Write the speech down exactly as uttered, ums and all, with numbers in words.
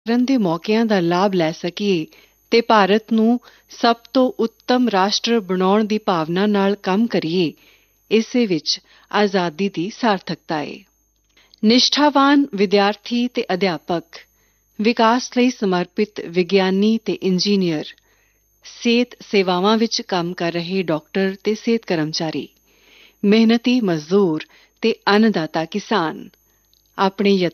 ਕਰਨ ਦੇ ਮੌਕਿਆਂ ਦਾ ਲਾਭ ਲੈ ਸਕੀਏ ਤੇ ਭਾਰਤ ਨੂੰ ਸਭ ਤੋਂ ਉੱਤਮ ਰਾਸ਼ਟਰ ਬਣਾਉਣ ਦੀ ਭਾਵਨਾ ਨਾਲ ਕੰਮ ਕਰੀਏ, ਇਸੇ ਵਿੱਚ ਆਜ਼ਾਦੀ ਦੀ ਸਾਰਥਕਤਾ ਹੈ। ਨਿਸ਼ਠਾਵਾਨ ਵਿਦਿਆਰਥੀ ਤੇ ਅਧਿਆਪਕ, ਵਿਕਾਸ ਲਈ ਸਮਰਪਿਤ ਵਿਗਿਆਨੀ ਤੇ ਇੰਜੀਨੀਅਰ, ਸਿਹਤ ਸੇਵਾਵਾਂ ਵਿੱਚ ਕੰਮ ਕਰ ਰਹੇ ਡਾਕਟਰ ਤੇ ਸਿਹਤ ਕਰਮਚਾਰੀ, ਮਿਹਨਤੀ ਮਜ਼ਦੂਰ ਤੇ ਅੰਨਦਾਤਾ ਕਿਸਾਨ ਆਪਣੇ